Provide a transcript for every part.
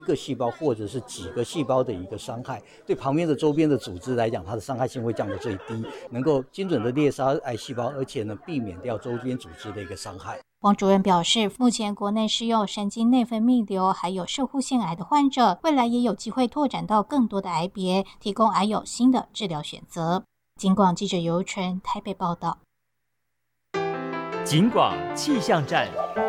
个细胞或者是几个细胞的一个伤害，对旁边的周边的组织来讲，它的伤害性会降到最低，能够精准的猎杀癌细胞，而且呢避免掉周边组织的一个伤害。 王主任表示，目前国内适用神经内分泌瘤还有攝護腺癌的患者，未来也有机会拓展到更多的癌别，提供癌友新的治疗选择。警广记者尤纯台北报道。 警广气象站。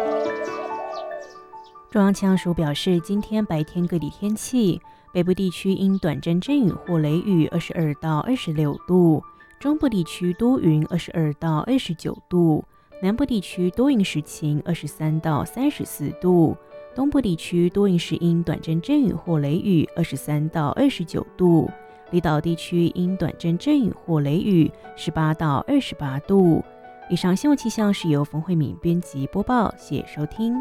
中央气象署表示，今天白天各地天气，北部地区因短阵阵雨或雷雨22到26度，中部地区多云22到29度，南部地区多云时晴23到34度，东部地区多云时阴短阵阵雨或雷雨23到29度，离岛地区因短阵阵雨或雷雨18到28度。以上新闻气象是由冯慧敏编辑播报，谢谢收听。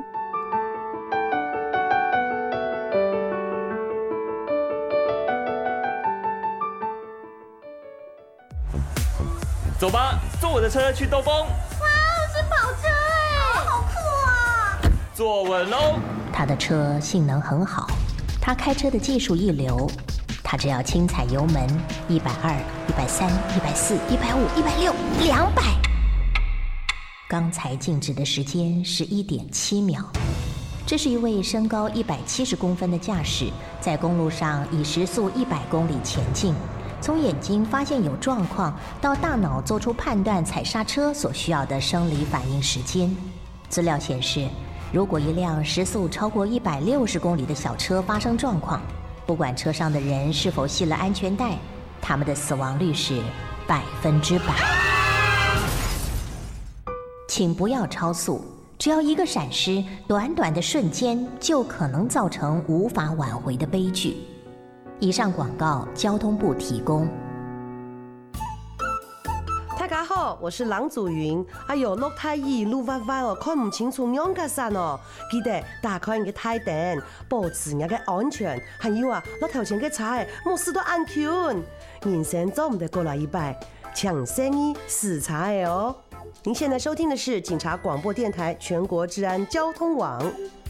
走吧，坐我的车去兜风。 哇，是跑车哎，好酷啊！ 坐稳喽。 他的车性能很好，他开车的技术一流，他只要轻踩油门，120、130、140、150、160、200。刚才静止的时间是1.7秒。这是一位身高170公分的驾驶，在公路上以时速100公里前进。从眼睛发现有状况，到大脑做出判断踩刹车所需要的生理反应时间。资料显示，如果一辆时速超过160公里的小车发生状况，不管车上的人是否系了安全带，他们的死亡率是100%。请不要超速，只要一个闪失，短短的瞬间就可能造成无法挽回的悲剧。以上广告交通部提供。 大家好，我是郎祖云。落太熱路歪歪哦，看唔清楚兩架山哦。記得打開你嘅台燈，保持你嘅安全。還有落頭前嘅車冇事都安全。人生走唔得過來一拜，搶生意死茶哦。您现在收听的是警察广播电台全国治安交通网。